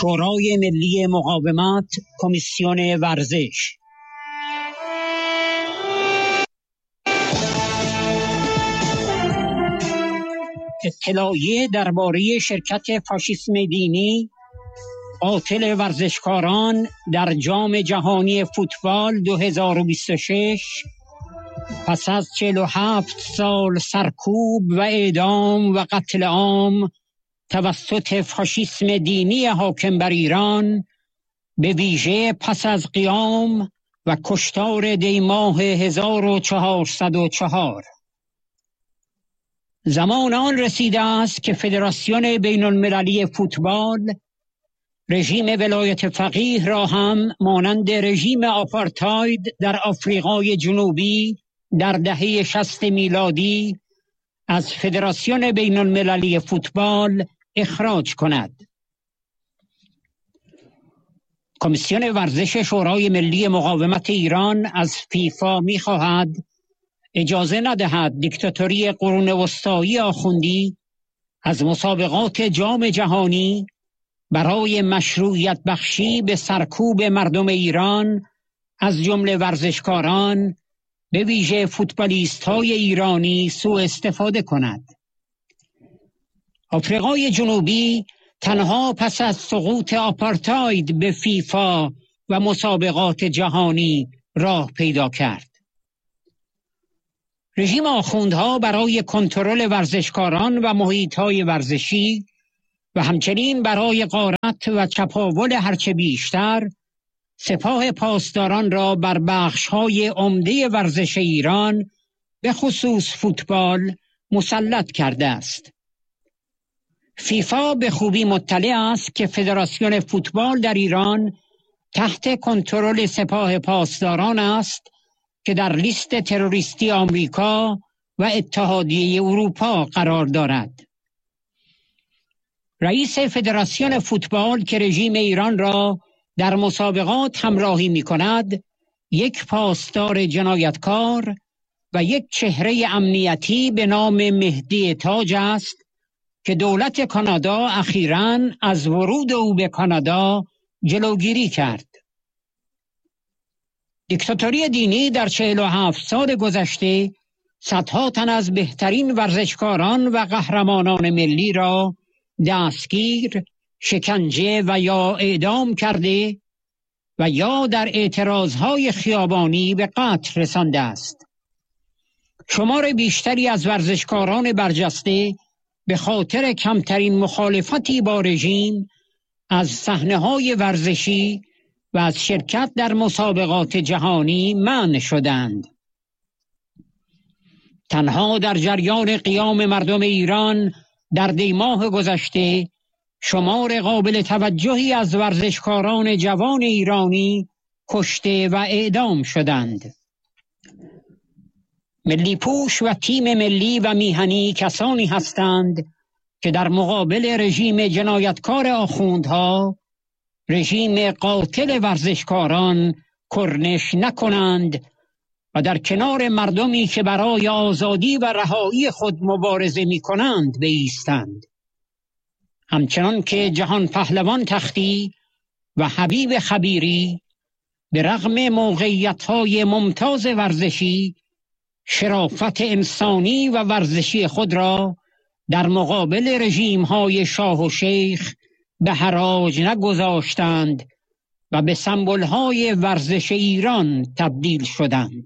شورای ملی مقاومت، کمیسیون ورزش. اطلاعیه درباره شرکت فاشیسم دینی قاتل ورزشکاران در جام جهانی فوتبال 2026 پس از 47 سال سرکوب و اعدام و قتل عام توسط فاشیسم دینی حاکم بر ایران، به ویژه پس از قیام و کشتار دیماه 1404. زمان آن رسیده است که فدراسیون بین المللی فوتبال رژیم ولایت فقیه را هم مانند رژیم آپارتاید در آفریقای جنوبی در دهه 60 میلادی از فدراسیون بین المللی فوتبال اخراج کند. کمیسیون ورزش شورای ملی مقاومت ایران از فیفا می‌خواهد اجازه ندهد دیکتاتوری قرون وسطایی آخوندی از مسابقات جام جهانی برای مشروعیت بخشی به سرکوب مردم ایران از جمله ورزشکاران، به ویژه فوتبالیست‌های ایرانی، سوء استفاده کند. آفریقای جنوبی تنها پس از سقوط آپارتاید به فیفا و مسابقات جهانی راه پیدا کرد. رژیم آخوندها برای کنترل ورزشکاران و محیط‌های ورزشی و همچنین برای غارت و چپاول هرچه بیشتر سپاه پاسداران را بر بخش‌های عمده ورزش ایران به خصوص فوتبال مسلط کرده است. فیفا به خوبی مطلع است که فدراسیون فوتبال در ایران تحت کنترل سپاه پاسداران است که در لیست تروریستی آمریکا و اتحادیه اروپا قرار دارد. رئیس فدراسیون فوتبال که رژیم ایران را در مسابقات همراهی می کند، یک پاسدار جنایتکار و یک چهره امنیتی به نام مهدی تاج است که دولت کانادا اخیراً از ورود او به کانادا جلوگیری کرد. دیکتاتوری دینی در 47 سال گذشته صدها تن از بهترین ورزشکاران و قهرمانان ملی را دستگیر، شکنجه و یا اعدام کرده و یا در اعتراضهای خیابانی به قتل رسانده است. شمار بیشتری از ورزشکاران برجسته به خاطر کمترین مخالفتی با رژیم از صحنه‌های ورزشی و از شرکت در مسابقات جهانی منع شدند. تنها در جریان قیام مردم ایران در دیماه گذشته شمار قابل توجهی از ورزشکاران جوان ایرانی کشته و اعدام شدند. ملی پوش و تیم ملی و میهنی کسانی هستند که در مقابل رژیم جنایتکار آخوندها، رژیم قاتل ورزشکاران، کرنش نکنند و در کنار مردمی که برای آزادی و رهایی خود مبارزه می کنند بایستند. همچنان که جهان پهلوان تختی و حبیب خبیری به رغم موقعیت‌های ممتاز ورزشی، شرافت انسانی و ورزشی خود را در مقابل رژیم‌های شاه و شیخ به حراج نگذاشتند و به سمبل‌های ورزش ایران تبدیل شدند.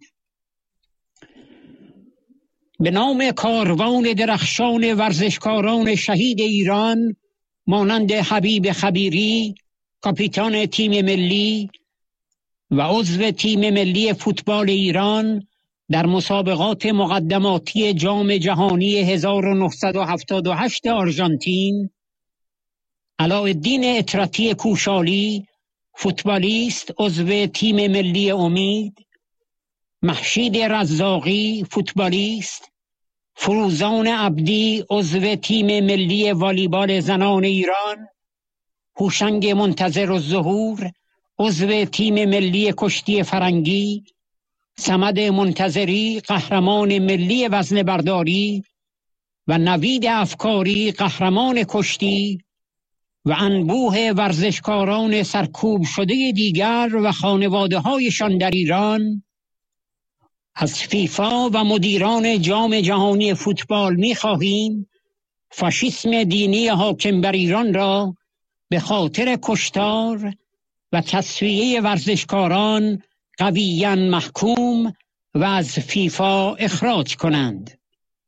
به نام کاروان درخشان ورزشکاران شهید ایران مانند حبیب خبیری، کاپیتان تیم ملی و عضو تیم ملی فوتبال ایران در مسابقات مقدماتی جام جهانی 1978 آرژانتین، علاءالدین اطرتی کوشالی، فوتبالیست عضو تیم ملی امید، محشید رزاقی، فوتبالیست، فروزان عبدی، عضو تیم ملی والیبال زنان ایران، هوشنگ منتظر الظهور، عضو تیم ملی کشتی فرنگی، صمد منتظری، قهرمان ملی وزنه برداری و نوید افکاری، قهرمان کشتی و انبوه ورزشکاران سرکوب شده دیگر و خانواده‌هایشان در ایران از فیفا و مدیران جام جهانی فوتبال می‌خواهیم فاشیسم دینی حاکم بر ایران را به خاطر کشتار و تصفیه ورزشکاران قویاً محکوم و از فیفا اخراج کنند.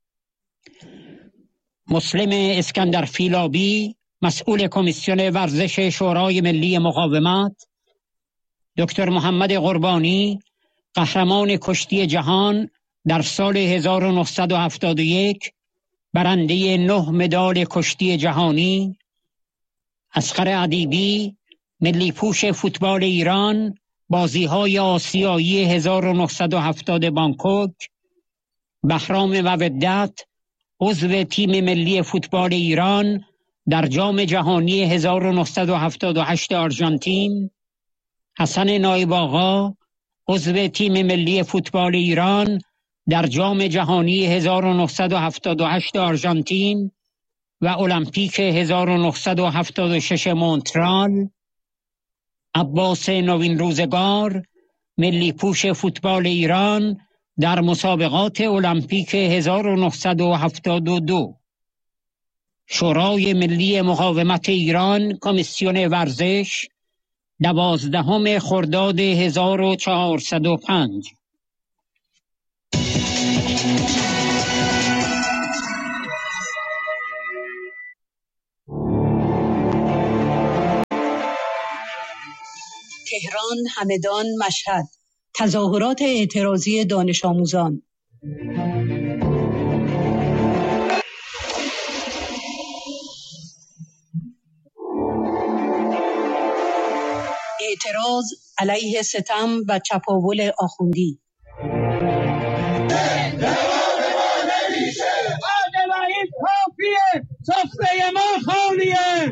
مسلم اسکندر فیلابی، مسئول کمیسیون ورزش شورای ملی مقاومت، دکتر محمد قربانی، قهرمان کشتی جهان در سال 1971، برنده 9 مدال کشتی جهانی، اصغر ادیبی، ملی پوش فوتبال ایران، بازی‌های آسیایی 1970 بانکوک، بهرام مودت، عضو تیم ملی فوتبال ایران در جام جهانی 1978 آرژانتین، حسن نایب آقا، عضو تیم ملی فوتبال ایران در جام جهانی 1978 آرژانتین و المپیک 1976 مونترال، عباس نوین روزگار، ملی پوش فوتبال ایران در مسابقات المپیک 1972. شورای ملی مقاومت ایران، کمیسیون ورزش، 12 خرداد 1405. تهران، همدان، مشهد. تظاهرات اعتراضی دانش آموزان. اعتراض علیه ستم و چپاول آخوندی. سفره ما خالیه.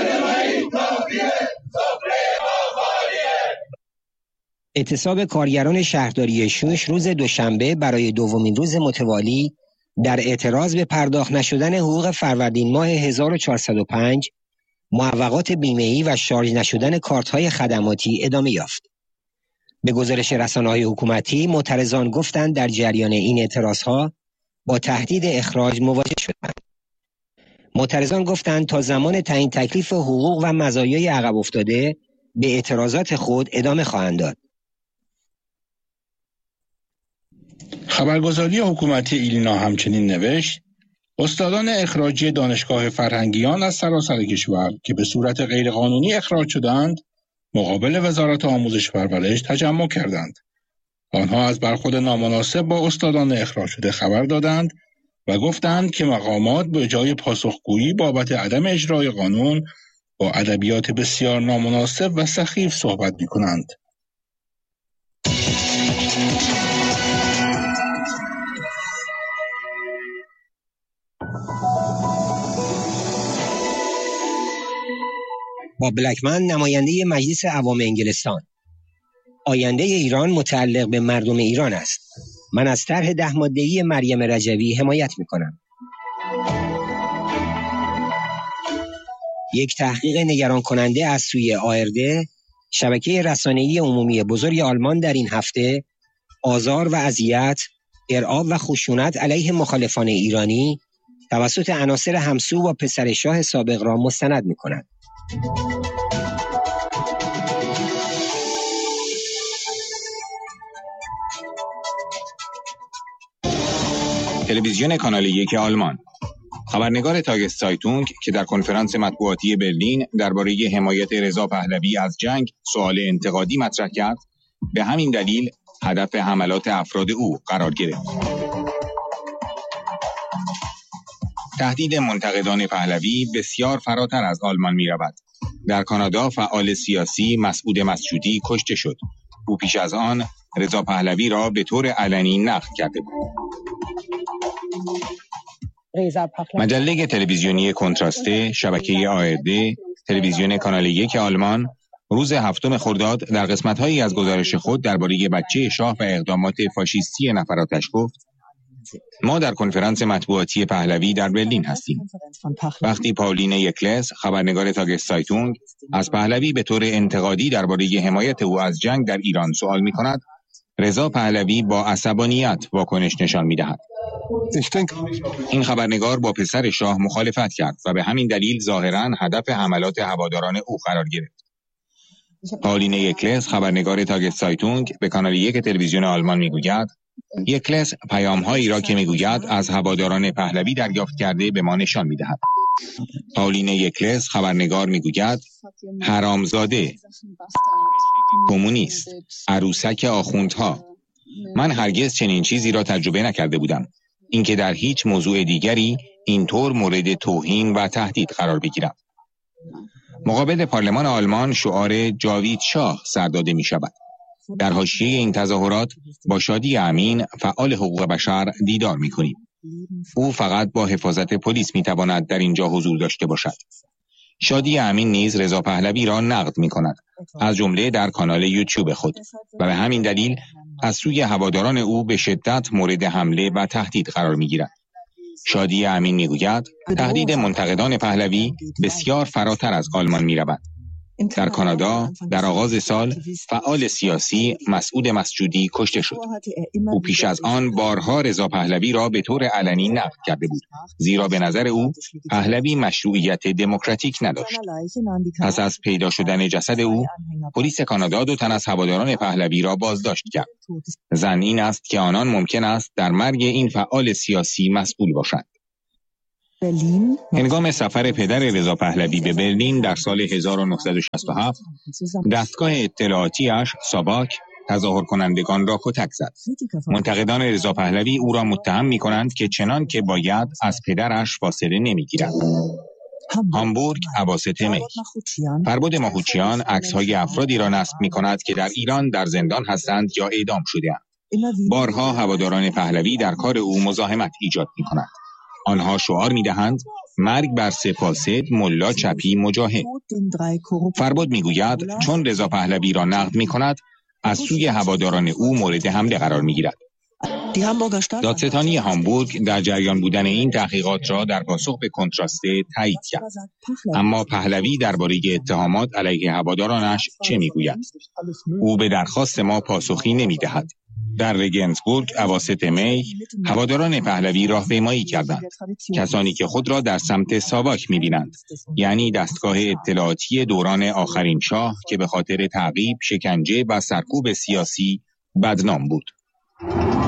اعتصاب کارگران شهرداری شوش روز دوشنبه برای دومین روز متوالی در اعتراض به پرداخت نشدن حقوق فروردین ماه 1405، معوقات بیمه‌ای و شارژ نشدن کارت‌های خدماتی ادامه یافت. به گزارش رسانه‌های حکومتی، معترضان گفتند در جریان این اعتراضها با تهدید اخراج مواجه شدند. معترضان گفتند تا زمان تعیین تکلیف حقوق و مزایای عقب افتاده به اعتراضات خود ادامه خواهند داد. خبرگزاری حکومتی ایلینا همچنین نوشت: استادان اخراجی دانشگاه فرهنگیان از سراسر کشور که به صورت غیرقانونی اخراج شدند، مقابل وزارت آموزش و پرورش تجمع کردند. آنها از برخورد نامناسب با استادان اخراج شده خبر دادند و گفتند که مقامات به جای پاسخگویی بابت عدم اجرای قانون با ادبیات بسیار نامناسب و سخیف صحبت می‌کنند. با بلکمن، نماینده مجلس عوام انگلستان: آینده ایران متعلق به مردم ایران است. من از طرح 10 ماده‌ای مریم رجوی حمایت می‌کنم. یک تحقیق نگران کننده از سوی ARD، شبکه رسانه‌ای عمومی بزرگ آلمان، در این هفته آزار و اذیت، ارعاب و خشونت علیه مخالفان ایرانی توسط عناصر همسو با پسر شاه سابق را مستند می‌کند. تلویزیون کانال 1 آلمان. خبرنگار تاگست‌زایتونگ که در کنفرانس مطبوعاتی برلین درباره حمایت رضا پهلوی از جنگ سوال انتقادی مطرح کرد، به همین دلیل هدف حملات افراد او قرار گرفت. تهدید منتقدان پهلوی بسیار فراتر از آلمان می رود. در کانادا فعال سیاسی مسعود مسجودی کشته شد. او پیش از آن رضا پهلوی را به طور علنی نقد کرده بود. مجله تلویزیونی کنتراسته، شبکه ARD، تلویزیون کانال 1 آلمان روز 7 خرداد در قسمت‌هایی از گزارش خود درباره بچه شاه و اقدامات فاشیستی نفراتش گفت: ما در کنفرانس مطبوعاتی پهلوی در برلین هستیم. وقتی پاولینه یکلس، خبرنگار تاگستایتونگ، از پهلوی به طور انتقادی درباره حمایت او از جنگ در ایران سوال می‌کند، رضا پهلوی با عصبانیت واکنش نشان می‌دهد. این خبرنگار با پسر شاه مخالفت کرد و به همین دلیل ظاهراً هدف حملات هواداران او قرار گرفت. پاولینه یکلس، خبرنگار تاگستایتونگ، به کانال 1 تلویزیون آلمان میگوید یکلس پیام‌هایی را که میگوید از هواداران پهلوی دریافت کرده به ما نشان میدهد. پاولینه یکلس، خبرنگار، میگوید حرامزاده، کمونیست، عروسک آخوندها. من هرگز چنین چیزی را تجربه نکرده بودم. اینکه در هیچ موضوع دیگری اینطور مورد توهین و تهدید قرار بگیرم. مقابل پارلمان آلمان شعار جاوید شاه سر داده می شود. در حاشیه این تظاهرات با شادی امین، فعال حقوق بشر، دیدار می کنیم. او فقط با حفاظت پلیس می تواند در اینجا حضور داشته باشد. شادی امین نیز رضا پهلوی را نقد می کند، از جمله در کانال یوتیوب خود، و به همین دلیل از سوی هواداران او به شدت مورد حمله و تهدید قرار می گیرد. شادی امین می گوید تهدید منتقدان پهلوی بسیار فراتر از آلمان می رود. در کانادا در آغاز سال فعال سیاسی مسعود مسجودی کشته شد. او پیش از آن بارها رضا پهلوی را به طور علنی نقد کرده بود، زیرا به نظر او پهلوی مشروعیت دموکراتیک نداشت. پس از پیدا شدن جسد او، پلیس کانادا 2 تن از هواداران پهلوی را بازداشت کرد. ظن این است که آنان ممکن است در مرگ این فعال سیاسی مسئول باشند. هنگام سفر پدر رضا پهلوی به برلین در سال 1967 دستگاه اطلاعاتیش ساواک تظاهر کنندگان را کتک زد. منتقدان رضا پهلوی او را متهم می کنند که چنان که باید از پدرش فاصله نمی گیرد. هامبورگ اواسط می. فربد ماهوچیان عکس‌های افرادی را نصب می کند که در ایران در زندان هستند یا اعدام شده‌اند. بارها هواداران پهلوی در کار او مزاحمت ایجاد می کنند. آنها شعار می‌دهند مرگ بر سپاسد ملا چپی مجاهد. فربد می‌گوید چون رضا پهلوی را نقد می‌کند از سوی هواداران او مورد حمله قرار می‌گیرد. دادستانی هامبورگ در جریان بودن این تحقیقات را در پاسخ به کنتراسته تایید کرد. اما پهلوی درباره اتهامات علیه هوادارانش چه می‌گوید؟ او به درخواست ما پاسخی نمی‌دهد. در رگنسبورگ اواسط می هواداران پهلوی راهپیمایی کردند، کسانی که خود را در سمت ساواک می‌بینند، یعنی دستگاه اطلاعاتی دوران آخرین شاه که به خاطر تعقیب، شکنجه و سرکوب سیاسی بدنام بود.